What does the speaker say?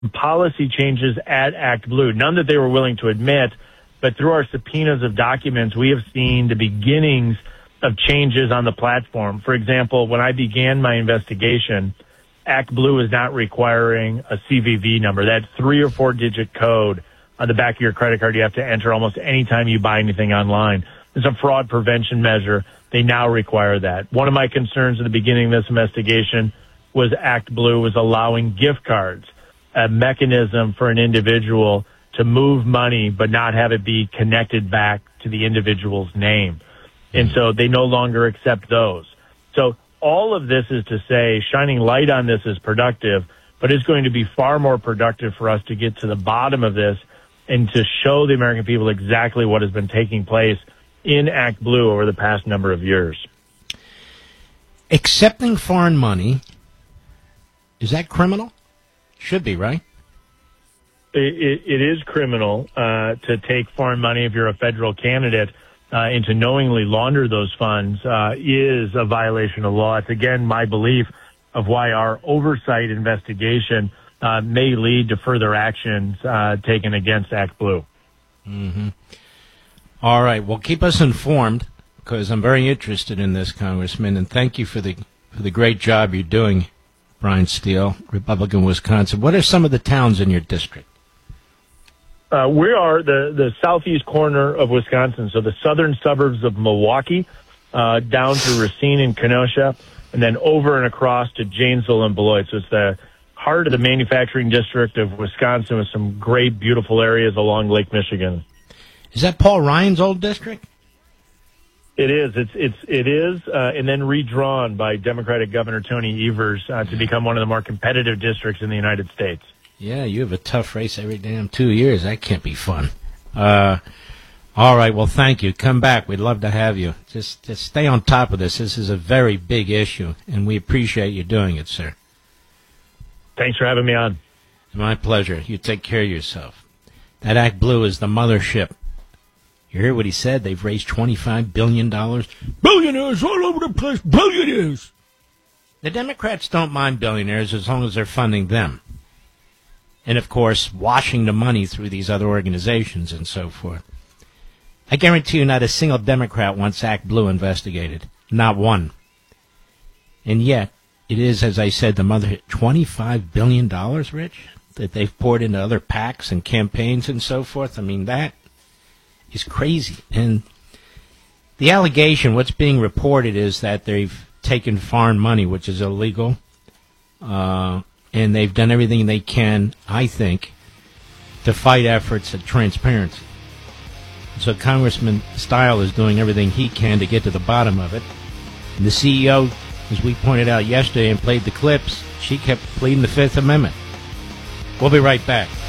policy changes at ActBlue, none that they were willing to admit, but through our subpoenas of documents, we have seen the beginnings of changes on the platform. For example, when I began my investigation, ActBlue is not requiring a CVV number. That 3 or 4 digit code on the back of your credit card you have to enter almost any time you buy anything online. It's a fraud prevention measure. They now require that. One of my concerns at the beginning of this investigation was ActBlue was allowing gift cards, a mechanism for an individual to move money but not have it be connected back to the individual's name. And so they no longer accept those. So all of this is to say shining light on this is productive, but it's going to be far more productive for us to get to the bottom of this and to show the American people exactly what has been taking place in ActBlue over the past number of years. Accepting foreign money, is that criminal? Should be, right? It is criminal to take foreign money if you're a federal candidate and to knowingly launder those funds is a violation of law. It's, again, my belief of why our oversight investigation may lead to further actions taken against ActBlue. Mm-hmm. All right. Well, keep us informed because I'm very interested in this, Congressman, and thank you for the great job you're doing, Brian Steele, Republican Wisconsin. What are some of the towns in your district? We are the southeast corner of Wisconsin, so the southern suburbs of Milwaukee, down to Racine and Kenosha, and then over and across to Janesville and Beloit. So it's the heart of the manufacturing district of Wisconsin with some great, beautiful areas along Lake Michigan. Is that Paul Ryan's old district? It is. It is, and then redrawn by Democratic Governor Tony Evers to become one of the more competitive districts in the United States. Yeah, you have a tough race every damn 2 years. That can't be fun. All right, well, thank you. Come back. We'd love to have you. Just stay on top of this. This is a very big issue, and we appreciate you doing it, sir. Thanks for having me on. My pleasure. You take care of yourself. That ActBlue is the mothership. You hear what he said? They've raised $25 billion. Billionaires all over the place. Billionaires. The Democrats don't mind billionaires as long as they're funding them. And, of course, washing the money through these other organizations and so forth. I guarantee you not a single Democrat wants ActBlue investigated. Not one. And yet, it is, as I said, the mother $25 billion, Rich, that they've poured into other PACs and campaigns and so forth. I mean, that is crazy. And the allegation, what's being reported is that they've taken foreign money, which is illegal, and they've done everything they can, I think, to fight efforts at transparency. So Congressman Steele is doing everything he can to get to the bottom of it. And the CEO, as we pointed out yesterday and played the clips, she kept pleading the Fifth Amendment. We'll be right back.